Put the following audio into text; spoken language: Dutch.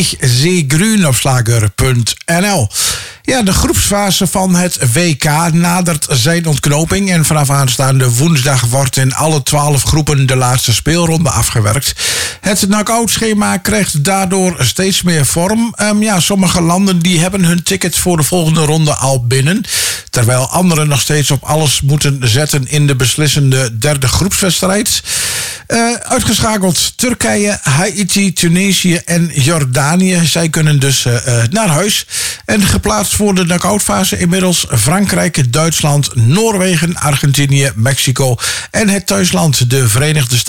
zeegroenopslager.nl. Ja, de groepsfase van het WK nadert zijn ontknoping. En vanaf aanstaande woensdag wordt in alle 12 groepen de laatste speelronde afgewerkt. Het knock-out schema krijgt daardoor steeds meer vorm. Sommige landen die hebben hun ticket voor de volgende ronde al binnen. Terwijl anderen nog steeds op alles moeten zetten in de beslissende derde groepswedstrijd. Uitgeschakeld Turkije, Haiti, Tunesië en Jordanië. Zij kunnen dus naar huis. En geplaatst voor de knock-outfase inmiddels Frankrijk, Duitsland, Noorwegen, Argentinië, Mexico en het thuisland de Verenigde Staten.